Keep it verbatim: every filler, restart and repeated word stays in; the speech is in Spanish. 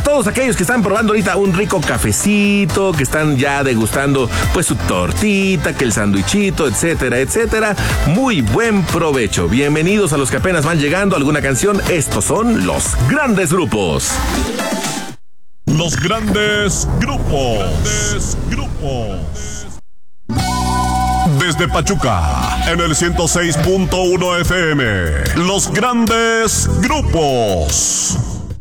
todos aquellos que están probando ahorita un rico cafecito, que están ya degustando pues su tortita, que el sandwichito, etcétera, etcétera. Muy buen provecho. Bienvenidos a los que apenas van llegando a alguna canción. Estos son los grandes grupos. Los grandes grupos. Grandes grupos. Desde Pachuca, en el ciento seis punto uno F M. Los grandes grupos.